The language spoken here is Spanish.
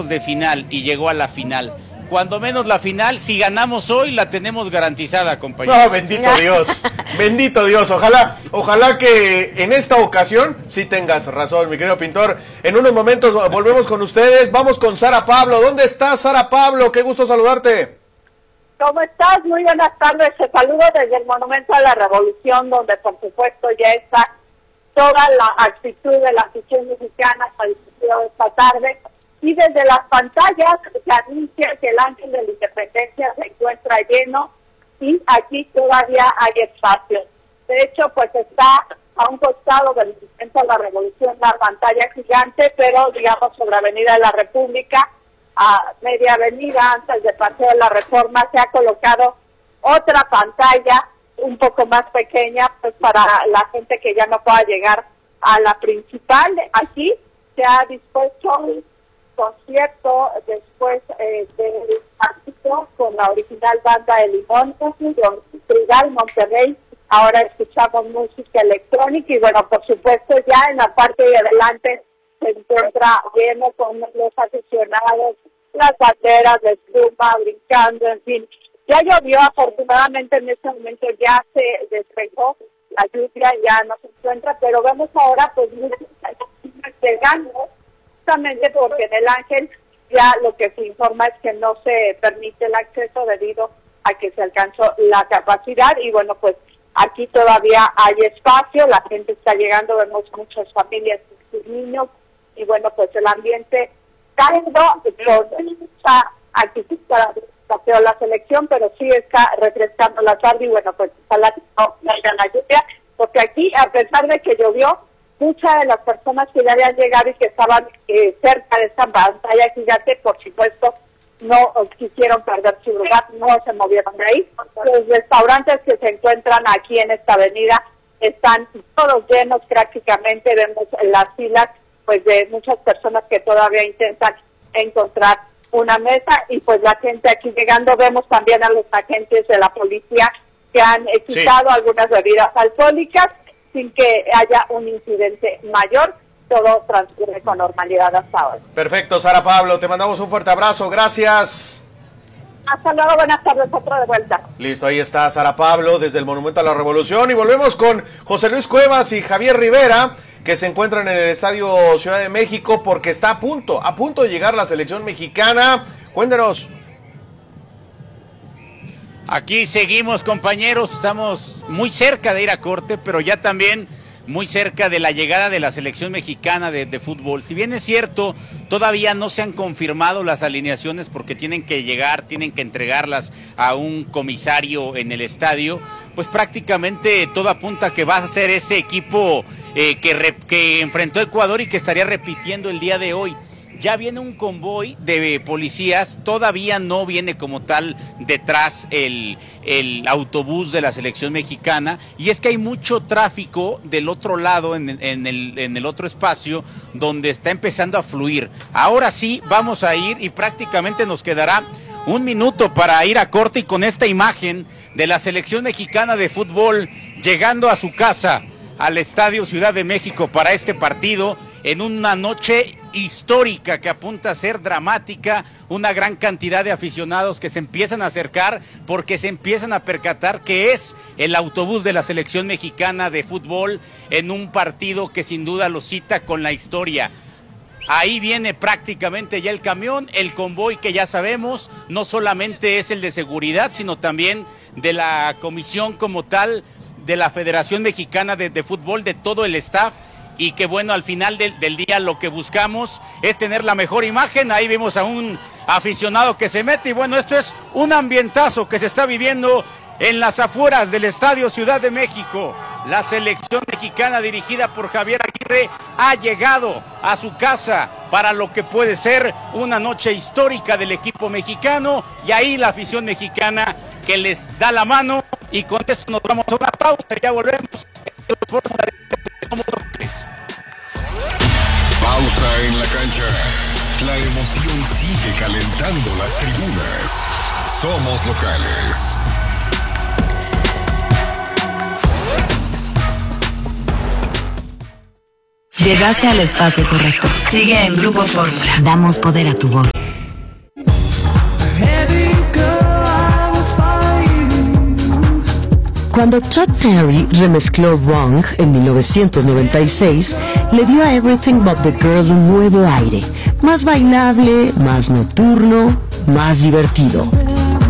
cuartos de final y llegó a la final. Cuando menos la final, si ganamos hoy, la tenemos garantizada, compañeros. No, bendito Dios, ojalá que en esta ocasión sí tengas razón, mi querido Pintor. En unos momentos volvemos con ustedes, vamos con Sara Pablo. ¿Dónde estás, Sara Pablo? Qué gusto saludarte. ¿Cómo estás? Muy buenas tardes, te saludo desde el Monumento a la Revolución, donde por supuesto ya está toda la actitud de la afición mexicana para el partido de esta tarde. Y desde las pantallas se anuncia que el Ángel de la Independencia se encuentra lleno y aquí todavía hay espacio. De hecho, pues está a un costado del Monumento a la Revolución la pantalla gigante, pero digamos sobre Avenida de la República, a media avenida antes de Paseo de la Reforma, se ha colocado otra pantalla un poco más pequeña, pues para la gente que ya no pueda llegar a la principal. Aquí se ha dispuesto un concierto después del partido con la original banda de Limón, con Trigal Monterrey. Ahora escuchamos música electrónica y bueno, por supuesto ya en la parte de adelante se encuentra lleno con los aficionados, las banderas de espuma, brincando, en fin. Ya llovió, afortunadamente en este momento ya se despejó, la lluvia ya no se encuentra, pero vemos ahora pues llegando, justamente porque en el Ángel ya lo que se informa es que no se permite el acceso debido a que se alcanzó la capacidad y bueno, pues aquí todavía hay espacio, la gente está llegando, vemos muchas familias y sus niños y bueno, pues el ambiente cálido con mucha actitud para la selección, pero sí está refrescando la tarde y bueno, pues ojalá no caiga la lluvia, porque aquí, a pesar de que llovió, muchas de las personas que ya habían llegado y que estaban cerca de esta pantalla gigante, por supuesto, no quisieron perder su lugar, no se movieron de ahí. Los restaurantes que se encuentran aquí en esta avenida están todos llenos prácticamente, vemos las filas pues de muchas personas que todavía intentan encontrar una mesa y pues la gente aquí llegando, vemos también a los agentes de la policía que han quitado algunas bebidas alcohólicas sin que haya un incidente mayor. Todo transcurre con normalidad hasta ahora. Perfecto, Sara Pablo, te mandamos un fuerte abrazo, gracias. Hasta luego, buenas tardes, otro de vuelta. Listo, ahí está Sara Pablo desde el Monumento a la Revolución y volvemos con José Luis Cuevas y Javier Rivera, que se encuentran en el Estadio Ciudad de México porque está a punto de llegar la selección mexicana. Cuéntanos. Aquí seguimos, compañeros, estamos muy cerca de ir a corte, pero ya también muy cerca de la llegada de la selección mexicana de fútbol. Si bien es cierto, todavía no se han confirmado las alineaciones porque tienen que llegar, tienen que entregarlas a un comisario en el estadio, pues prácticamente todo apunta a que va a ser ese equipo que enfrentó a Ecuador y que estaría repitiendo el día de hoy. Ya viene un convoy de policías, todavía no viene como tal detrás el autobús de la selección mexicana, y es que hay mucho tráfico del otro lado, en el otro espacio, donde está empezando a fluir. Ahora sí, vamos a ir y prácticamente nos quedará un minuto para ir a corte, y con esta imagen de la selección mexicana de fútbol llegando a su casa, al Estadio Ciudad de México para este partido, en una noche histórica que apunta a ser dramática, una gran cantidad de aficionados que se empiezan a acercar porque se empiezan a percatar que es el autobús de la selección mexicana de fútbol en un partido que sin duda los cita con la historia. Ahí viene prácticamente ya el camión, el convoy que ya sabemos, no solamente es el de seguridad, sino también de la comisión como tal, de la Federación Mexicana de Fútbol, de todo el staff. Y que bueno, al final del día lo que buscamos es tener la mejor imagen. Ahí vemos a un aficionado que se mete y bueno, esto es un ambientazo que se está viviendo en las afueras del Estadio Ciudad de México. La selección mexicana dirigida por Javier Aguirre ha llegado a su casa para lo que puede ser una noche histórica del equipo mexicano, y ahí la afición mexicana que les da la mano, y con eso nos vamos a una pausa y ya volvemos. Pausa en la cancha. La emoción sigue calentando las tribunas. Somos locales. Llegaste al espacio correcto. Sigue en Grupo Fórmula. Damos poder a tu voz. Cuando Todd Terry remezcló Wrong en 1996, le dio a Everything But the Girl un nuevo aire, más bailable, más nocturno, más divertido.